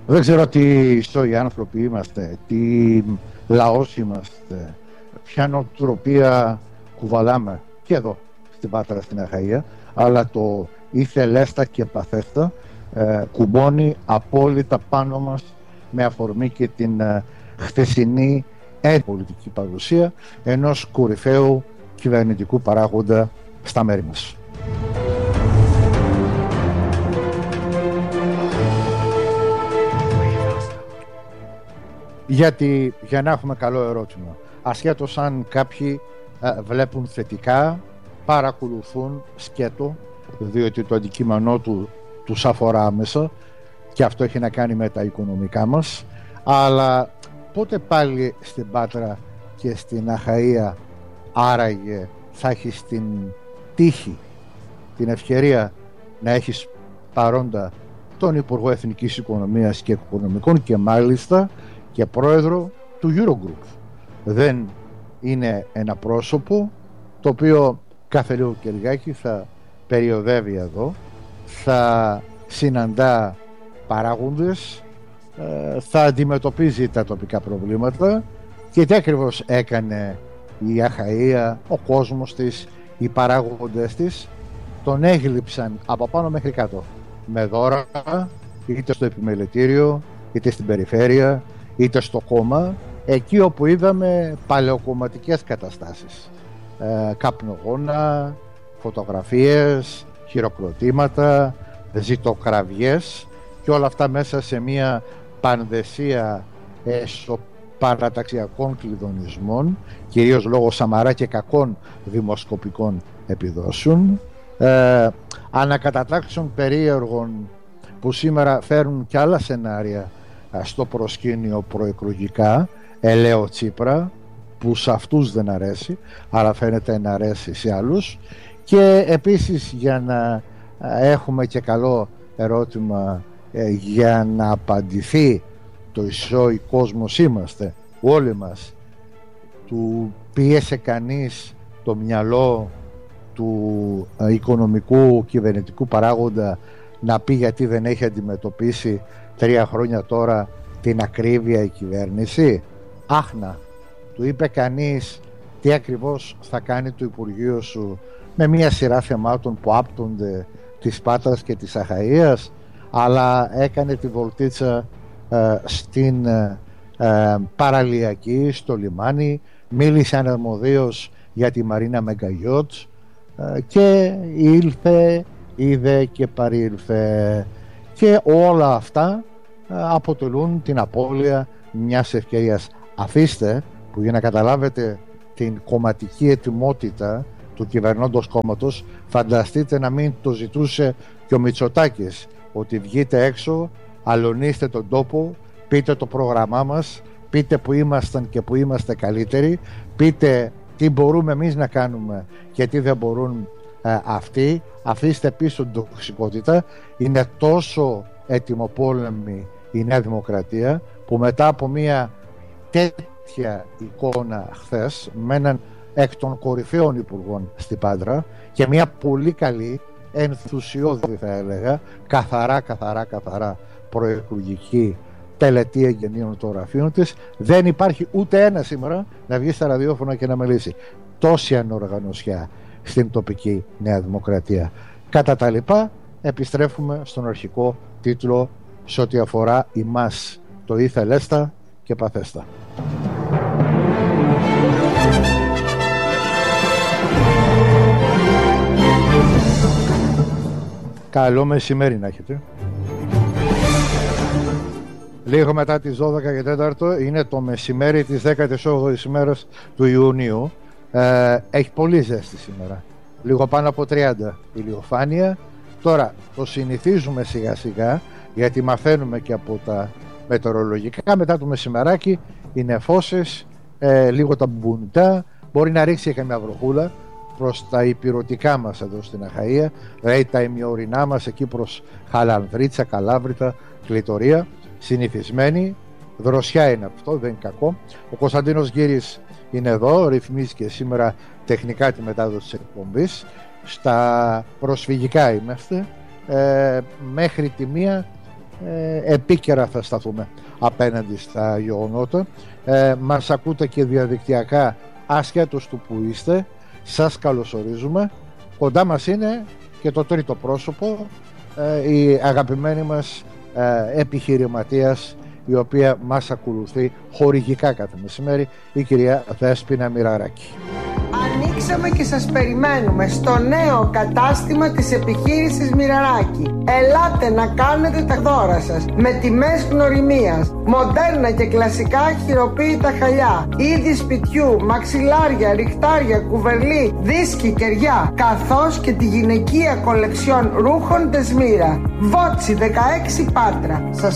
Δεν ξέρω τι ιστοί άνθρωποι είμαστε, τι λαός είμαστε, ποια νοοτροπία κουβαλάμε και εδώ στην Πάτρα, στην Αχαΐα, αλλά το ήθελέστα και παθέστα κουμπώνει απόλυτα πάνω μας με αφορμή και την χθεσινή πολιτική παρουσία ενός κορυφαίου κυβερνητικού παράγοντα στα μέρη μας. Γιατί για να έχουμε καλό ερώτημα, ασχέτως αν κάποιοι βλέπουν θετικά, παρακολουθούν σκέτο, διότι το αντικείμενό τους αφορά άμεσα και αυτό έχει να κάνει με τα οικονομικά μας, αλλά πότε πάλι στην Πάτρα και στην Αχαΐα άραγε θα έχεις την τύχη, την ευκαιρία να έχεις παρόντα τον Υπουργό Εθνικής Οικονομίας και Οικονομικών και μάλιστα και πρόεδρο του Eurogroup. Δεν είναι ένα πρόσωπο το οποίο κάθε λίγο και λιγάκι θα περιοδεύει εδώ, θα συναντά παράγοντες, θα αντιμετωπίζει τα τοπικά προβλήματα και τι ακριβώς έκανε η Αχαΐα, ο κόσμος της, οι παράγοντες της τον έγλειψαν από πάνω μέχρι κάτω με δώρα, είτε στο επιμελητήριο, είτε στην περιφέρεια, είτε στο κόμμα, εκεί όπου είδαμε παλαιοκομματικές καταστάσεις, καπνογόνα, φωτογραφίες, χειροκροτήματα, ζητοκραυγές και όλα αυτά μέσα σε μια πανδεσία παραταξιακών κλειδονισμών, κυρίως λόγω Σαμαρά και κακών δημοσκοπικών επιδόσεων, ανακατατάξεων περίεργων που σήμερα φέρουν και άλλα σενάρια στο προσκήνιο προεκλογικά, ελέω Τσίπρα, που σε αυτούς δεν αρέσει, αλλά φαίνεται να αρέσει σε άλλους. Και επίσης, για να έχουμε και καλό ερώτημα για να απαντηθεί το ισόι κόσμος είμαστε όλοι μας, του πίεσε κανείς το μυαλό του οικονομικού κυβερνητικού παράγοντα να πει γιατί δεν έχει αντιμετωπίσει 3 χρόνια τώρα την ακρίβεια η κυβέρνηση? Άχνα, του είπε κανείς τι ακριβώς θα κάνει το Υπουργείο σου με μια σειρά θεμάτων που άπτονται της Πάτρας και της Αχαΐας, αλλά έκανε τη βολτίτσα στην παραλιακή, στο λιμάνι, μίλησε αναρμοδίως για τη Μαρίνα Μεγκαγιότ και ήλθε, είδε και παρήλθε, και όλα αυτά αποτελούν την απώλεια μιας ευκαιρίας. Αφήστε που, για να καταλάβετε την κομματική ετοιμότητα του κυβερνώντος κόμματος, φανταστείτε να μην το ζητούσε και ο Μητσοτάκης, ότι βγείτε έξω, αλωνίστε τον τόπο, πείτε το πρόγραμμά μας, πείτε που ήμασταν και που είμαστε καλύτεροι, πείτε τι μπορούμε εμείς να κάνουμε και τι δεν μπορούν αυτοί, αφήστε πίσω την τοξικότητα. Είναι τόσο ετοιμοπόλεμη η Νέα Δημοκρατία που μετά από μια τέτοια εικόνα χθες, με έναν εκ των κορυφαίων υπουργών στην Πάτρα και μια πολύ καλή, ενθουσιώδη θα έλεγα, καθαρά προεκλογική τελετή εγγενείων των γραφείων της, δεν υπάρχει ούτε ένα σήμερα να βγει στα ραδιόφωνα και να μιλήσει. Τόση ανοργανωσιά στην τοπική Νέα Δημοκρατία. Κατά τα λοιπά, επιστρέφουμε στον αρχικό τίτλο σε ό,τι αφορά εμάς, το ήθελέστα και παθέστα. Καλό μεσημέρι να έχετε. Λίγο μετά τις 12 και 4 είναι το μεσημέρι της 18ης ημέρας του Ιουνίου. Έχει πολύ ζέστη σήμερα, λίγο πάνω από 30 ηλιοφάνεια. Τώρα το συνηθίζουμε σιγά σιγά, γιατί μαθαίνουμε και από τα μετεωρολογικά. Μετά το μεσημεράκι οι νεφώσεις, λίγο τα μπουνιτά, μπορεί να ρίξει και μια βροχούλα προς τα υπηρωτικά μας εδώ στην Αχαΐα, δηλαδή τα ημιορεινά μας εκεί προς Χαλανδρίτσα, Καλάβρητα, Κλειτορία. Συνηθισμένη δροσιά είναι αυτό, δεν είναι κακό. Ο Κωνσταντίνος Γκύρης είναι εδώ, ρυθμίζει και σήμερα τεχνικά τη μετάδοση της εκπομπής. Στα προσφυγικά είμαστε, μέχρι τη 1 επίκαιρα θα σταθούμε απέναντι στα γεγονότα. Μας ακούτε και διαδικτυακά ασχέτως του που είστε. Σας καλωσορίζουμε. Κοντά μας είναι και το τρίτο πρόσωπο, η αγαπημένη μας επιχειρηματίας, η οποία μας ακολουθεί χορηγικά κάθε μεσημέρι, η κυρία Δέσποινα Μοιραράκη. Ανοίξαμε και σας περιμένουμε στο νέο κατάστημα της επιχείρησης Μοιραράκη. Ελάτε να κάνετε τα δώρα σας με τιμές γνωριμίας, μοντέρνα και κλασικά χειροποίητα χαλιά, είδη σπιτιού, μαξιλάρια, ριχτάρια, κουβερλί, δίσκοι, κεριά, καθώς και τη γυναικεία κολεξιόν ρούχων Τεσμύρα. Βότσι 16 Πάτρα. Σας